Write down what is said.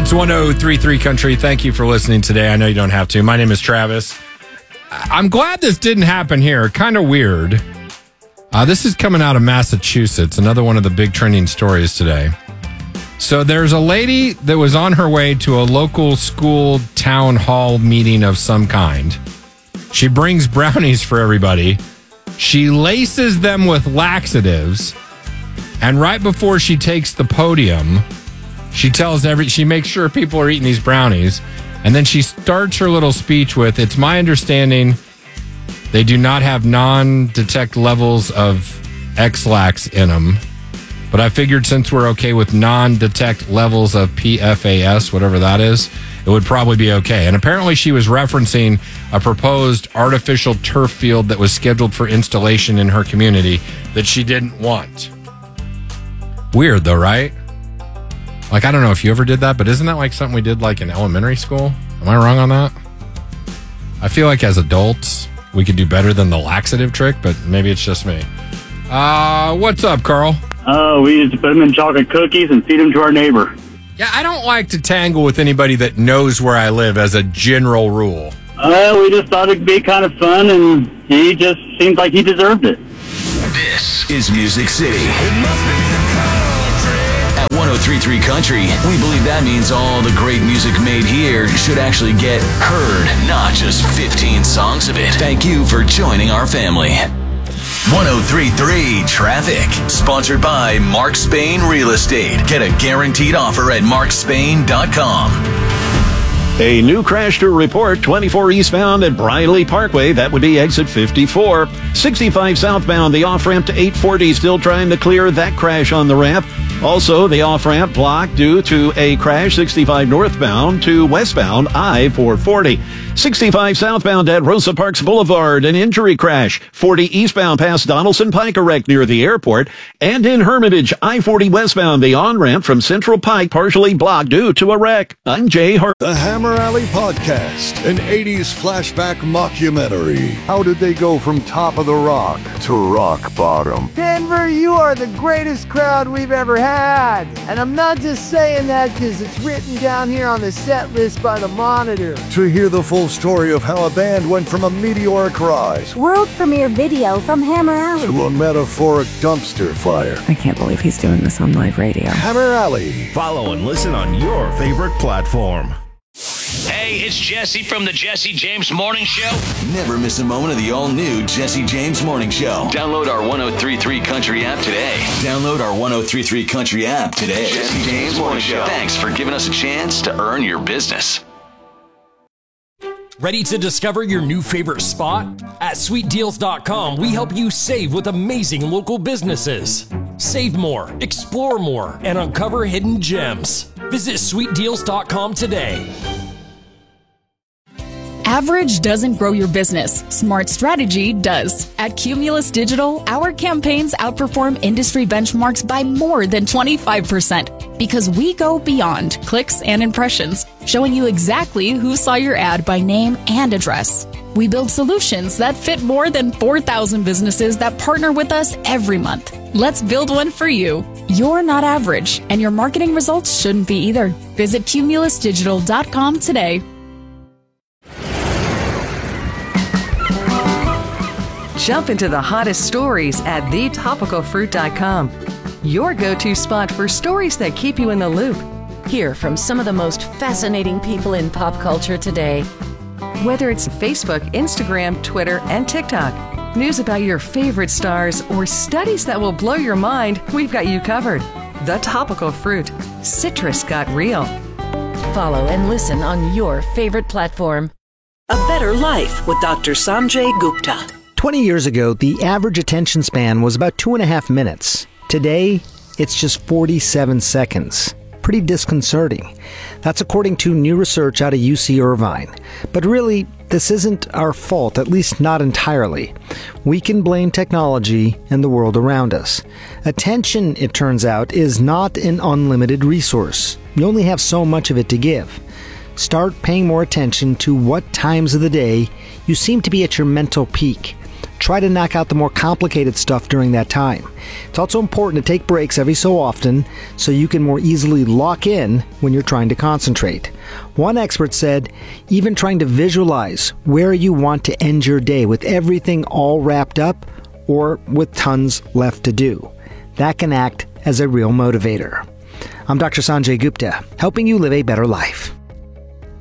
It's 103.3 Country. Thank you for listening today. I know you don't have to. My name is Travis. I'm glad this didn't happen here. Kind of weird. This is coming out of Massachusetts, another one of the big trending stories today. So there's a lady that was on her way to a local school town hall meeting of some kind. She brings brownies for everybody. She laces them with laxatives. And right before she takes the podium, she makes sure people are eating these brownies. And then she starts her little speech with, it's my understanding they do not have non-detect levels of X-Lax in them. But I figured since we're okay with non-detect levels of PFAS, whatever that is, it would probably be okay. And apparently she was referencing a proposed artificial turf field that was scheduled for installation in her community that she didn't want. Weird though, right? Like, I don't know if you ever did that, but isn't that like something we did like in elementary school? Am I wrong on that? I feel like as adults, we could do better than the laxative trick, but maybe it's just me. What's up, Carl? Oh, we used to put them in chocolate cookies and feed them to our neighbor. Yeah, I don't like to tangle with anybody that knows where I live as a general rule. We just thought it'd be kind of fun, and he just seemed like he deserved it. This is Music City. At 103.3 Country, we believe that means all the great music made here should actually get heard, not just 15 songs of it. Thank you for joining our family. 103.3 Traffic, sponsored by Mark Spain Real Estate. Get a guaranteed offer at markspain.com. A new crash to report, 24 eastbound at Briley Parkway. That would be exit 54. 65 southbound, the off-ramp to 840, still trying to clear that crash on the ramp. Also, the off-ramp blocked due to a crash 65 northbound to westbound I-440. 65 southbound at Rosa Parks Boulevard, an injury crash. 40 eastbound past Donaldson Pike, a wreck near the airport. And in Hermitage, I-40 westbound, the on-ramp from Central Pike partially blocked due to a wreck. I'm Jay Hart. The Hammer Alley Podcast, an 80s flashback mockumentary. How did they go from top of the rock to rock bottom? Denver, you are the greatest crowd we've ever had. And I'm not just saying that because it's written down here on the set list by the Monitor. To hear the full story of how a band went from a meteoric rise world premiere video from Hammer Alley to a metaphoric dumpster fire. I can't believe he's doing this on live radio. Hammer Alley. Follow and listen on your favorite platform. Hey, it's Jesse from the Jesse James Morning Show. Never miss a moment of the all-new Jesse James Morning Show. Download our 103.3 Country app today. Download our 103.3 Country app today. Jesse James Morning Show. Thanks for giving us a chance to earn your business. Ready to discover your new favorite spot? At sweetdeals.com, we help you save with amazing local businesses. Save more, explore more, and uncover hidden gems. Visit sweetdeals.com today. Average doesn't grow your business. Smart strategy does. At Cumulus Digital, our campaigns outperform industry benchmarks by more than 25% because we go beyond clicks and impressions, showing you exactly who saw your ad by name and address. We build solutions that fit more than 4,000 businesses that partner with us every month. Let's build one for you. You're not average, and your marketing results shouldn't be either. Visit cumulusdigital.com today. Jump into the hottest stories at thetopicalfruit.com. Your go-to spot for stories that keep you in the loop. Hear from some of the most fascinating people in pop culture today. Whether it's Facebook, Instagram, Twitter, and TikTok, news about your favorite stars, or studies that will blow your mind, we've got you covered. The Topical Fruit. Citrus got real. Follow and listen on your favorite platform. A Better Life with Dr. Sanjay Gupta. 20 years ago, the average attention span was about 2.5 minutes. Today, it's just 47 seconds. Pretty disconcerting. That's according to new research out of UC Irvine. But really, this isn't our fault, at least not entirely. We can blame technology and the world around us. Attention, it turns out, is not an unlimited resource. You only have so much of it to give. Start paying more attention to what times of the day you seem to be at your mental peak. try to knock out the more complicated stuff during that time. It's also important to take breaks every so often so you can more easily lock in when you're trying to concentrate. One expert said, even trying to visualize where you want to end your day with everything all wrapped up or with tons left to do. That can act as a real motivator. I'm Dr. Sanjay Gupta, helping you live a better life.